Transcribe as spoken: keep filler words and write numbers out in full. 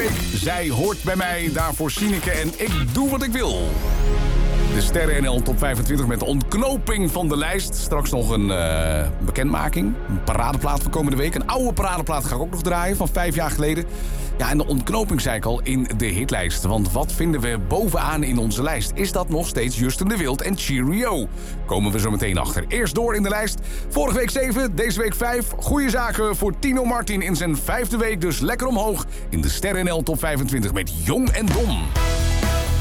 week. Zij hoort bij mij, daarvoor Sineke en ik doe wat ik wil. De Sterren N L Top vijfentwintig met de ontknoping van de lijst. Straks nog een uh, bekendmaking. Een paradeplaat van komende week. Een oude paradeplaat ga ik ook nog draaien van vijf jaar geleden. Ja, en de ontknoping zei ik al in de hitlijst. Want wat vinden we bovenaan in onze lijst? Is dat nog steeds Justin de Wild en Cheerio? Komen we zo meteen achter. Eerst door in de lijst. Vorige week zeven, deze week vijf. Goeie zaken voor Tino Martin in zijn vijfde week. Dus lekker omhoog in de Sterren N L Top vijfentwintig met Jong en Dom.